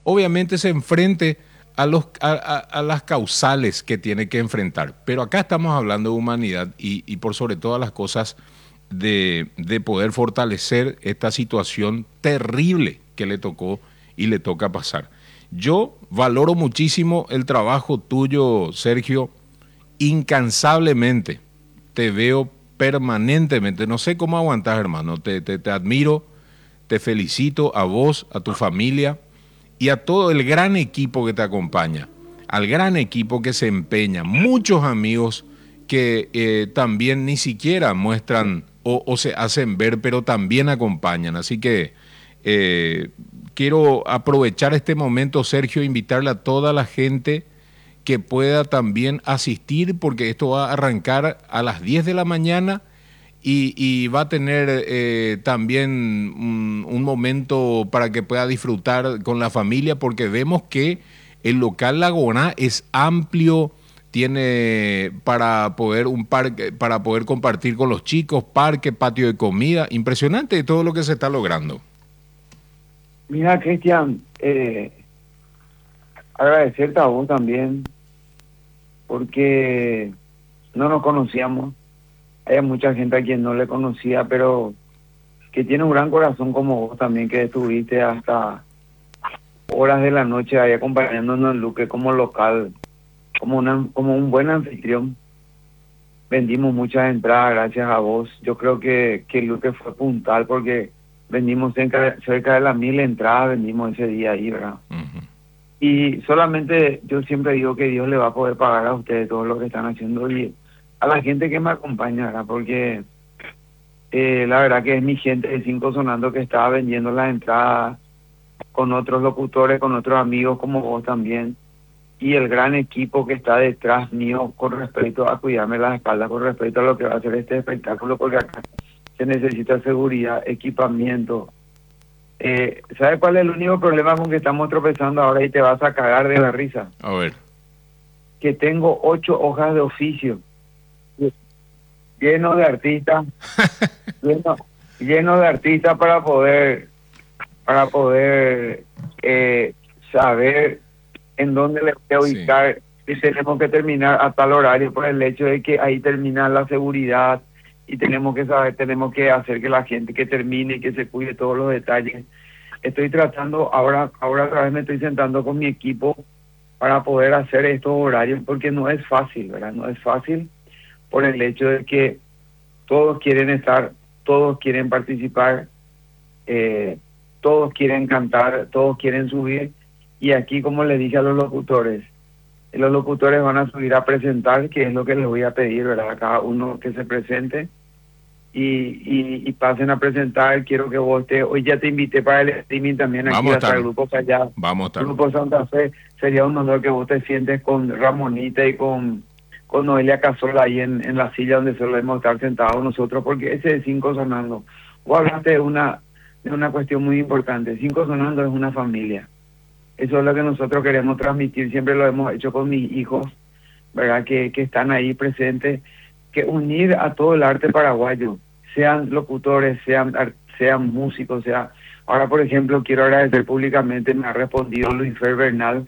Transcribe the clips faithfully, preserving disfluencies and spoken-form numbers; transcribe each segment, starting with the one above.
obviamente se enfrente a, los, a, a, a las causales que tiene que enfrentar. Pero acá estamos hablando de humanidad y, y por sobre todas las cosas de, de poder fortalecer esta situación terrible que le tocó y le toca pasar. Yo valoro muchísimo el trabajo tuyo, Sergio, incansablemente. Te veo permanentemente. No sé cómo aguantas, hermano. Te, te, te admiro, te felicito a vos, a tu familia y a todo el gran equipo que te acompaña, al gran equipo que se empeña, muchos amigos que eh, también ni siquiera muestran o, o se hacen ver, pero también acompañan. Así que eh, quiero aprovechar este momento, Sergio, e invitarle a toda la gente que pueda también asistir, porque esto va a arrancar a las diez de la mañana y, y va a tener eh, también un, un momento para que pueda disfrutar con la familia, porque vemos que el local Lagoná es amplio, tiene para poder un parque, para poder compartir con los chicos, parque, patio de comida, impresionante todo lo que se está logrando. Mira, Cristian, eh, agradecerte a vos también, porque no nos conocíamos. Hay mucha gente a quien no le conocía, pero que tiene un gran corazón como vos también, que estuviste hasta horas de la noche ahí acompañándonos en Luque como local, como, una, como un buen anfitrión. Vendimos muchas entradas gracias a vos. Yo creo que, que Luque fue puntal porque vendimos cerca, cerca de las mil entradas, vendimos ese día ahí, ¿verdad? Uh-huh. Y solamente yo siempre digo que Dios le va a poder pagar a ustedes todo lo que están haciendo y a la gente que me acompaña, ¿verdad? Porque eh, la verdad que es mi gente de Cinco Sonando que estaba vendiendo las entradas con otros locutores, con otros amigos como vos también, y el gran equipo que está detrás mío con respecto a cuidarme las espaldas, con respecto a lo que va a ser este espectáculo, porque acá se necesita seguridad, equipamiento. Eh, ¿Sabes cuál es el único problema con que estamos tropezando ahora y te vas a cagar de la risa? A ver. Que tengo ocho hojas de oficio lleno de artistas, lleno, lleno de artistas para poder, para poder eh, saber en dónde le voy a ubicar, sí. Y tenemos que terminar a tal horario por el hecho de que ahí termina la seguridad y tenemos que saber, tenemos que hacer que la gente que termine y que se cuide todos los detalles. Estoy tratando, ahora, ahora otra vez me estoy sentando con mi equipo para poder hacer estos horarios, porque no es fácil, ¿verdad? No es fácil por el hecho de que todos quieren estar, todos quieren participar, eh, todos quieren cantar, todos quieren subir, y aquí, como les dije a los locutores, los locutores van a subir a presentar, que es lo que les voy a pedir, ¿verdad? A cada uno que se presente y, y, y pasen a presentar. Quiero que vos estés, hoy ya te invité para el streaming también aquí hasta el grupo Callao. Vamos a estar. Grupo Santa Fe, sería un honor que vos te sientes con Ramonita y con, con Noelia Casola ahí en, en la silla donde solemos estar sentados nosotros, porque ese es Cinco Sonando. Vos hablaste de una, de una cuestión muy importante. Cinco Sonando es una familia. Eso es lo que nosotros queremos transmitir, siempre lo hemos hecho con mis hijos, ¿verdad? Que, que están ahí presentes, que unir a todo el arte paraguayo, sean locutores, sean sean músicos, sea. Ahora, por ejemplo, quiero agradecer públicamente, me ha respondido Luis Fer Bernal.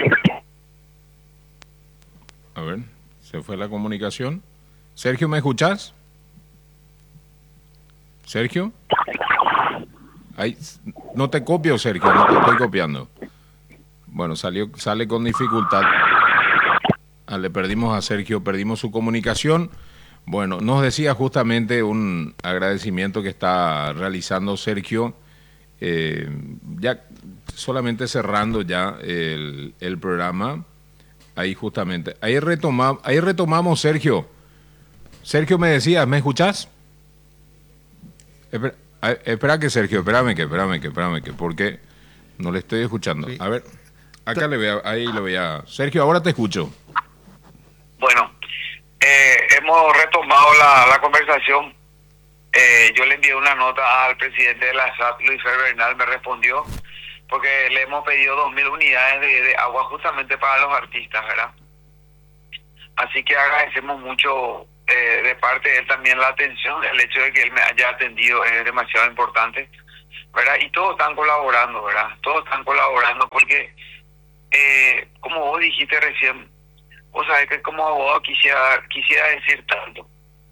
A ver, se fue la comunicación. Sergio, ¿me escuchás? Sergio. Ay, no te copio, Sergio, no te estoy copiando. Bueno, salió, sale con dificultad. Ah, le perdimos a Sergio, perdimos su comunicación. Bueno, nos decía justamente un agradecimiento que está realizando Sergio, eh, ya solamente cerrando ya el, el programa. Ahí justamente, ahí, retoma, ahí retomamos, Sergio. Sergio, me decías, ¿me escuchás? Espera, espera que Sergio, espérame que, espérame que, espérame que, porque no le estoy escuchando. Sí. A ver. Acá le voy a, ahí le voy a... Sergio, ahora te escucho. Bueno, eh, hemos retomado la, la conversación. Eh, yo le envié una nota al presidente de la S A T, Luis Fer Bernal, me respondió, porque le hemos pedido dos mil unidades de, de agua justamente para los artistas, ¿verdad? Así que agradecemos mucho eh, de parte de él también la atención, el hecho de que él me haya atendido es demasiado importante, ¿verdad? Y todos están colaborando, ¿verdad? Todos están colaborando porque porque, eh, como vos dijiste recién, vos sabés que como abogado quisiera, quisiera decir tanto,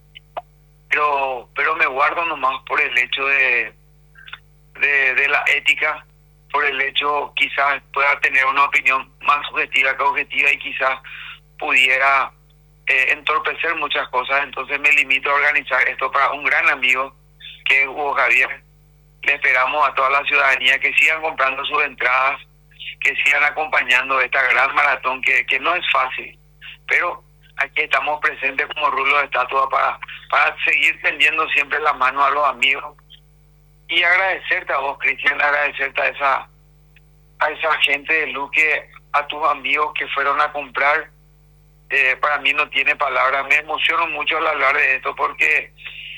pero, pero me guardo nomás por el hecho de, de, de la ética, por el hecho quizás pueda tener una opinión más subjetiva que objetiva y quizás pudiera eh, entorpecer muchas cosas. Entonces me limito a organizar esto para un gran amigo que es Hugo Javier. Le esperamos a toda la ciudadanía que sigan comprando sus entradas, que sigan acompañando esta gran maratón que, que no es fácil, pero aquí estamos presentes como rulo de estatua para, para seguir tendiendo siempre la mano a los amigos y agradecerte a vos, Cristian, agradecerte a esa, a esa gente de Luque, a tus amigos que fueron a comprar. Eh, para mí no tiene palabras, me emociono mucho al hablar de esto porque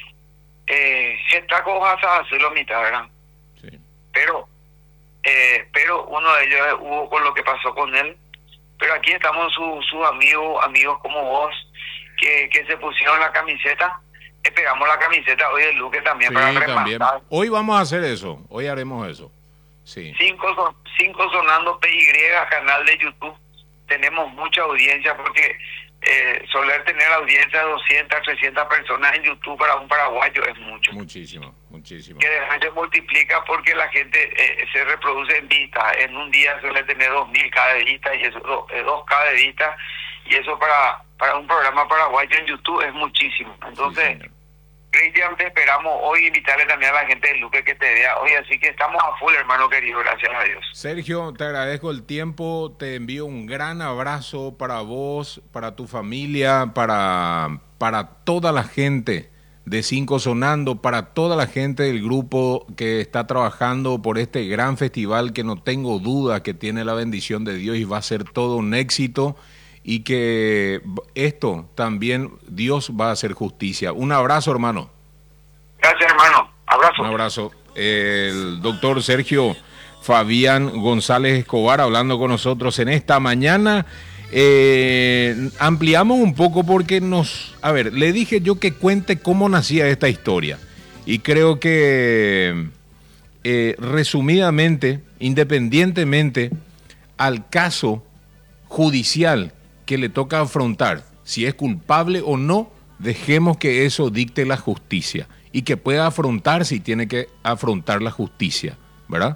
eh, está con hacerlo mitad, ¿verdad? Sí. Pero, eh, pero uno de ellos hubo con lo que pasó con él. Pero aquí estamos sus su amigos, amigos como vos, que, que se pusieron la camiseta. Esperamos la camiseta hoy de Luque también, sí, para rematar. También. Hoy vamos a hacer eso, hoy haremos eso. Sí. Cinco, cinco sonando P Y, canal de YouTube. Tenemos mucha audiencia porque eh, soler tener audiencia de doscientas, trescientas personas en YouTube para un paraguayo es mucho. Muchísimo, muchísimo. Que después se multiplica porque la gente eh, se reproduce en vistas. En un día suele tener dos mil cada de vistas y eso, dos K de vistas. Y eso para, para un programa paraguayo en YouTube es muchísimo. Entonces, sí, Cristian, te esperamos hoy, invitarle también a la gente de Luque que te vea hoy, así que estamos a full, hermano querido, gracias a Dios. Sergio, te agradezco el tiempo, te envío un gran abrazo para vos, para tu familia, para, para toda la gente de Cinco Sonando, para toda la gente del grupo que está trabajando por este gran festival que no tengo duda que tiene la bendición de Dios y va a ser todo un éxito. Y que esto también Dios va a hacer justicia. Un abrazo, hermano. Gracias, hermano. Abrazo. Un abrazo. El doctor Sergio Fabián González Escobar hablando con nosotros en esta mañana. Eh, ampliamos un poco porque nos... A ver, le dije yo que cuente cómo nacía esta historia. Y creo que eh, resumidamente, independientemente al caso judicial que le toca afrontar, si es culpable o no, dejemos que eso dicte la justicia y que pueda afrontar si tiene que afrontar la justicia, ¿verdad?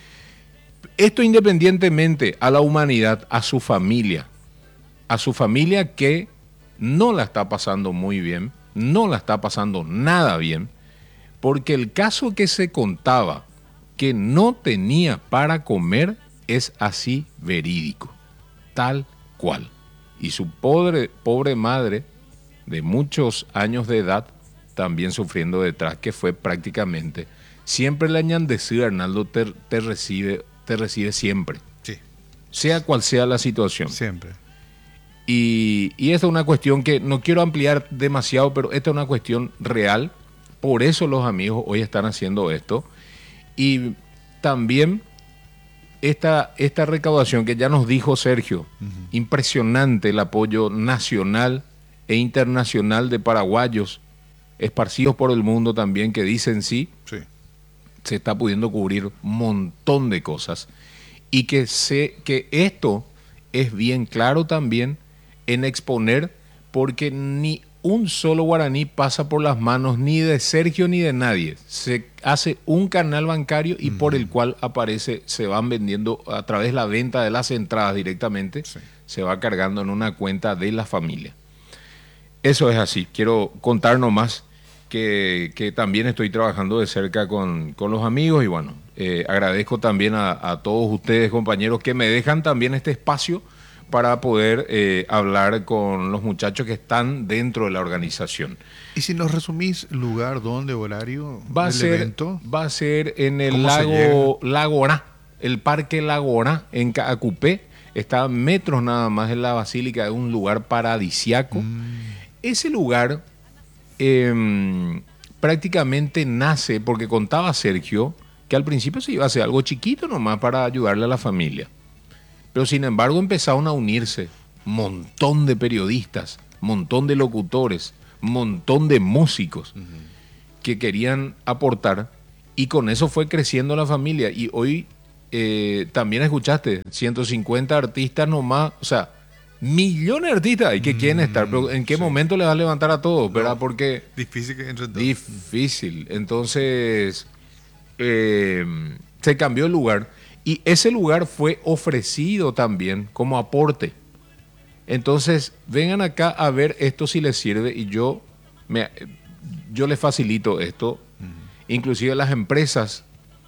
Esto independientemente a la humanidad, a su familia, a su familia que no la está pasando muy bien, no la está pasando nada bien, porque el caso que se contaba que no tenía para comer es así verídico, tal cual. Y su pobre, pobre madre, de muchos años de edad, también sufriendo detrás, que fue prácticamente, siempre le añandecida, Arnaldo, te, te, recibe, te recibe siempre. Sí. Sea cual sea la situación. Siempre. Y, y esta es una cuestión que no quiero ampliar demasiado, pero esta es una cuestión real. Por eso los amigos hoy están haciendo esto. Y también... Esta, esta recaudación que ya nos dijo Sergio, uh-huh. Impresionante el apoyo nacional e internacional de paraguayos esparcidos por el mundo también que dicen sí, sí. Se está pudiendo cubrir un montón de cosas y que, se, que esto es bien claro también en exponer porque ni un solo guaraní pasa por las manos ni de Sergio ni de nadie. Se hace un canal bancario y mm. por el cual aparece, se van vendiendo a través de la venta de las entradas directamente, sí. Se va cargando en una cuenta de la familia. Eso es así. Quiero contar nomás que, que también estoy trabajando de cerca con, con los amigos y bueno, eh, agradezco también a, a todos ustedes, compañeros, que me dejan también este espacio para poder eh, hablar con los muchachos que están dentro de la organización. Y si nos resumís lugar, dónde, horario va a del ser, evento. Va a ser en el lago Lagorá, el Parque Lagorá, en Caacupé. Está a metros nada más de la Basílica, de un lugar paradisiaco. Mm. Ese lugar eh, prácticamente nace, porque contaba Sergio, que al principio se iba a hacer algo chiquito nomás para ayudarle a la familia. Pero sin embargo empezaron a unirse un montón de periodistas, un montón de locutores, un montón de músicos uh-huh. que querían aportar y con eso fue creciendo la familia y hoy eh, también escuchaste, ciento cincuenta artistas nomás, o sea, millones de artistas hay que quieren estar, pero ¿en qué sí. momento le va a levantar a todos, No. verdad? Porque Difícil que entre todos. difícil. Entonces, eh, se cambió el lugar y ese lugar fue ofrecido también como aporte. Entonces, vengan acá a ver esto si les sirve y yo, me, yo les facilito esto. Inclusive las empresas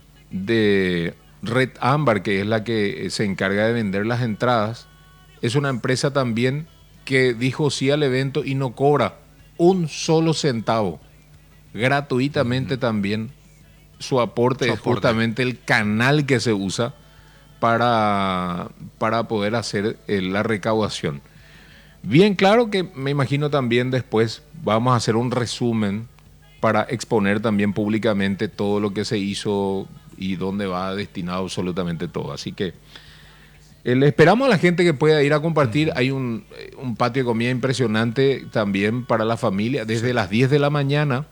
de Red Ámbar, que es la que se encarga de vender las entradas, es una empresa también que dijo sí al evento y no cobra un solo centavo. Gratuitamente uh-huh. también su aporte su es aporte. justamente el canal que se usa para, para poder hacer eh, la recaudación. Bien claro que me imagino también después vamos a hacer un resumen para exponer también públicamente todo lo que se hizo y dónde va destinado absolutamente todo. Así que eh, le esperamos a la gente que pueda ir a compartir. Hay un, un patio de comida impresionante también para la familia, desde sí. las diez de la mañana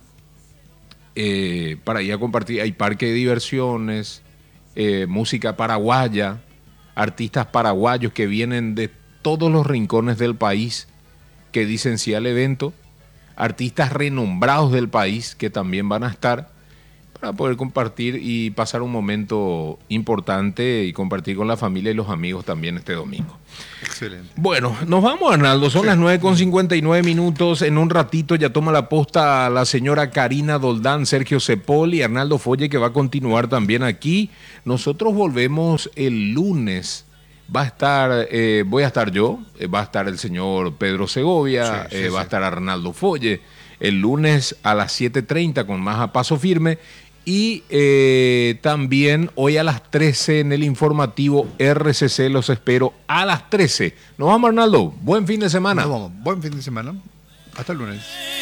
eh, para ir a compartir. Hay parque de diversiones, eh, música paraguaya, artistas paraguayos que vienen de todos los rincones del país que dicen sí al evento, artistas renombrados del país que también van a estar para poder compartir y pasar un momento importante y compartir con la familia y los amigos también este domingo. Excelente. Bueno, nos vamos, Arnaldo. Son sí. las nueve con cincuenta y nueve minutos. En un ratito ya toma la posta la señora Karina Doldán, Sergio Cepol y Arnaldo Folle, que va a continuar también aquí. Nosotros volvemos el lunes. Va a estar, eh, voy a estar yo, eh, va a estar el señor Pedro Segovia, sí, sí, eh, va sí. a estar Arnaldo Folle el lunes a las siete treinta con más a paso firme. Y eh, también hoy a las trece en el informativo R C C, los espero a las trece. Nos vamos, Arnaldo. Buen fin de semana. Nos vamos. Buen fin de semana. Hasta el lunes.